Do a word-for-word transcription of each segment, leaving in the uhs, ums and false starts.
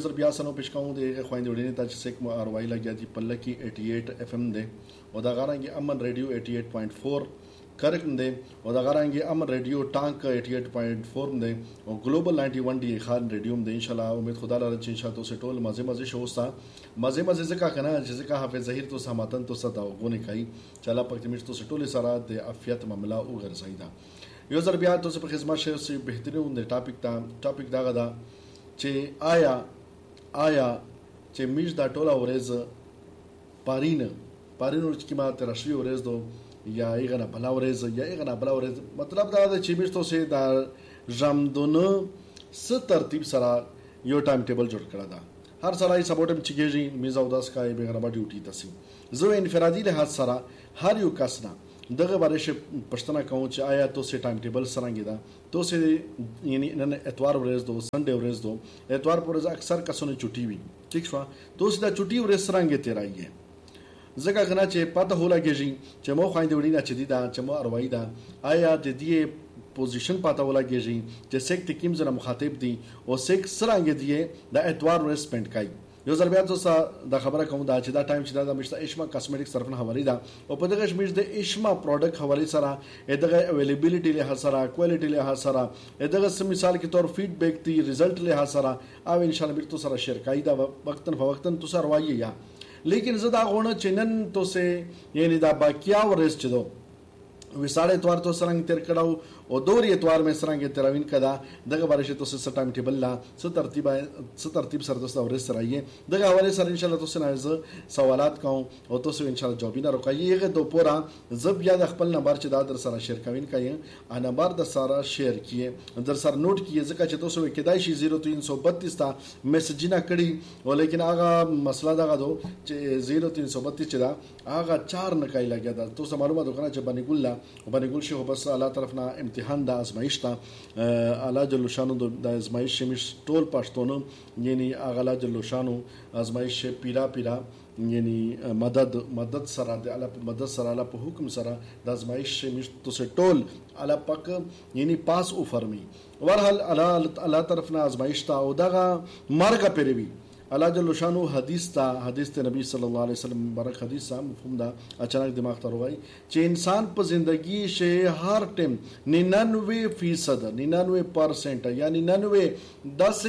زر بیا سنو پیش کوم د خويندې وړینې ته چې سیک مو اروای لګیا دي پلکی अठासी اف ام دی او دا غارانګي امن ریډیو अठासी پوائنٹ چار کرک دی او دا غارانګي امن ریډیو ټانک अठासी پوائنٹ چار دی او ګلوبل نائنٹی ون دی خان ریډیو دی ان شاء الله امید خدا لاره چې ان شاء الله تاسو ټول مزه مزه شوستا مزه مزه ځکه کنه چې ځکه حافظ ظهیر تو سماتن تو صدا غونې کوي چې الله پاک دې تاسو ټول سره د عافیت معاملہ او ګرځایدا یو ځل بیا تاسو په خدمت شې سي بهترین د ټاپک تا ټاپک دا غدا چې آیا آیا چې میش دا ټوله ورځ پارینه پارینو چې ما ترشوی ورځ دو یا ایغه نه بلا ورځ یا ایغه نه بلا ورځ مطلب دا چې میش تو سه دا جامدونه س ترتیب سره یو ټایم ټیبل جوړ کړه دا هر سړی سپورټم چګیږي میز او داس کای به غربا ډیوټي تاسو زه انفرادي له حد سره هر یو کس نه دغه بارش پښتنه کوم چې آیا تو سه ټایم ټیبل سرانګی دا تو سه یعنی نن اتوار ورځ دو سنډه ورځ دو اتوار پر ورځ اکثر کسونه چټي وي ٹھیک شو تو سه دا چټي ورځ سرانګی تیرایي زګه غنا چې پته هولګیږي چې مو خويندې وړي نه چدي دا چې مو اروای دا آیا د دې پوزیشن پته ولګیږي چې سیک تکیم زره مخاطب دي او سیک سرانګی دی د اتوار ورځ سپند کوي یو ځل بیا تاسو د خبره کوم دا چې دا ټایم چې دا د مشته اشما کاسمیټک صرف نه حواله ده او په دغه شمیش د اشما پروډکټ حواله سره دغه اویلیبিলিټي له سره کوالټي له سره دغه سم مثال کې تور فیډبیک دی رزلټ له سره او ان شاء الله بیرته سره شیر کای دا وختن فوختن تاسو روایي یا لیکن زدا غونه چنن تو سه یعنی دا باقیا ورس چدو وساړه اتوار تو سرنګ تیر کړهو او دوري اتوار مې سرنګ تیراوین کدا دغه بارشه تو سه ټایم ټیبل لا څه ترتیب څه ترتیب سره تاسو ورس رایي دغه حواله سره ان شاء الله تاسو نه سوالات کوم او تاسو ان شاء الله جوابونه راکایي دو پورا زب یا د خپل نمبر چې دا در سره شیر کوین کایي ا نمبر د سره شیر کیه در سره نوٹ کیه ځکه چې تاسو کېدای شي صفر تین سو بتیس تا میسجینه کړي ولیکن هغه مسله دغه دو چې صفر تین سو بتیس چې دا هغه چار نه کای لګیا دا تاسو معلومه دوکنه چې باندې ګل وبني ګل شي بس الله طرفنا امتحان د ازمایش ته الله جل شانو د ازمایش مش ټول پښتون یعنی اغلا جل شانو ازمایش پیرا پیرا یعنی مدد مدد سره د الله مدد سره الله په حکم سره د ازمایش مش تو سه ټول الله پاک یعنی پاس او فرمی ورحل الله طرفنا ازمایش ته او دغه مرګ پیروي الله جل شانو حدیث تا حدیث ته نبی صلی الله علیه وسلم مبارک حدیث سم مفهوم دا اچانک دماغ ته راوي چې انسان په زندگی شه هر ټیم ننانوے فیصد ننانوے پرسنٹ یا ننانوے دس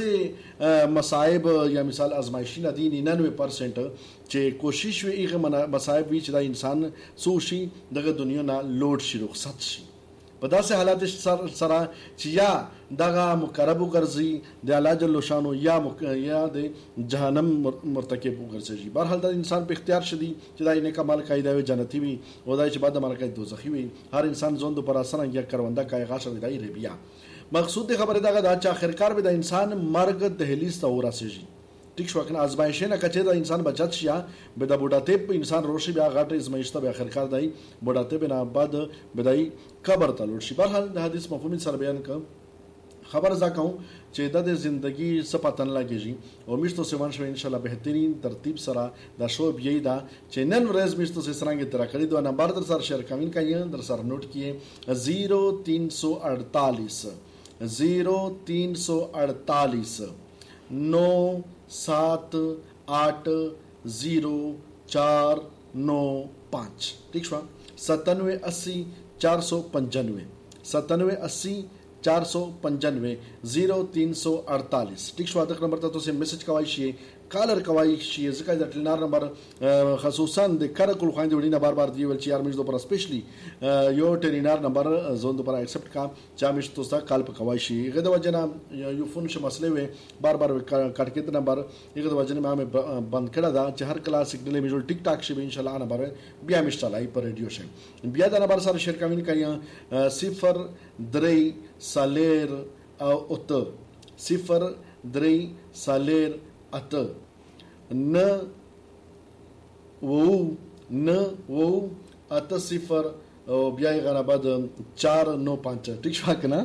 مصائب یا مثال ازمایشی ندی ننانوے پرسنٹ چې کوشش وی هغه مصائب وی چې دا انسان سوشي دغه دنیا نه لوډ شي رخصت شي په داسې حالات سره چې یا دغه مقرب وګرځي د الله جل شانو یا یا د جهنم مرتکب وګرځي بهرحال د انسان په اختیار شدي چې دا نه کمال قاعده وي جنتی وي او دا چې بعد د ملکه دوزخي وي هر انسان ځون د پر اثر یا کرونده کای غاښ وي دای ربیا مقصود خبره دغه دا چې اخرکار به د انسان مرګ دهلیز ته ورسېږي ټیک شو کنه ازمایشه نه کچې دا انسان بچت شیا به د بوډاتې په انسان روشي بیا غټه ازمایشته به اخرکار دای بوډاتې بنا بعد بدای قبر ته لور شي بهرحال د حدیث مفهوم سره بیان کوم خبر ځا کوم چې د زندگی سپاتن لګیږي او مشتو سیوان شو ان شاء الله بهترین ترتیب سره دا شو بیا دا چې نن ورځ مشتو سره څنګه تر کړی دوه نمبر در سره شیر کوین کایي در سره نوٹ کیه صفر تین سو اڑتالیس صفر تین سو اڑتالیس نو سات آٹھ زیرو چار نو پانچ ٹھیک شو ستانوے اسی چار سو پنجانوے ستانوے اسی چار سو پنجانوے زیرو تین سو اڑتالیس ٹھیک شو دغه نمبر ته تاسو میسج کوای شئ کالر کوای شئ ځکه د ټلنار نمبر خصوصا د کارکول خويندې وړي نه بار بار دی ول چې یار مې د پر سپیشلی یو ټلنار نمبر زون د پر ایکسپټ کا چا مې تاسو کال په کوای شئ غو وجنا یو فون ش مسئله وي بار بار کټ کې نمبر یغه وجنا ما بند کړه دا چې هر کلا سیګنل مې ټیک ټاک شي ان شاء الله نمبر بیا مې شتلای پر ریډیو شي بیا دا نمبر سره شیر کوي کایه صفر درې سالیر او ات صفر درې سالیر ات نه وو نه وو ات صفر او بیا یې غره بعد چار نو پانچ ٹھیک شو کنه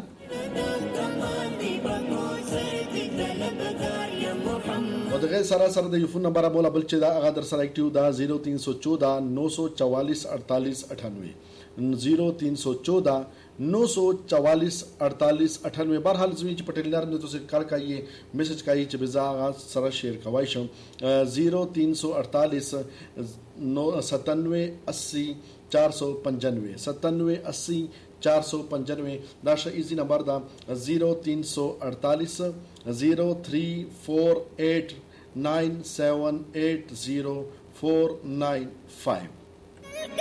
او دغه سره سره د یو فون نمبر بوله بل چې دا هغه در سره اکټیو دا صفر تین سو چودہ نو سو چوالیس اڑتالیس اٹھانوے ज़ीरो तीन सौ चौदह नौ सौ चवालीस अड़तालीस अठानवे। बहरहाल जमीन पटेलियार ने तो कर का ये मैसेज का ही बिजा सरा शेयर कवाइश ज़ीरो तीन सौ अड़तालीस नौ सतानवे अस्सी चार सौ पंजानवे सतानवे अस्सी चार सौ पंजानवे दाशा इजी नंबर दा ज़ीरो तीन सौ अड़तालीस zero three four eight nine seven eight zero four nine five.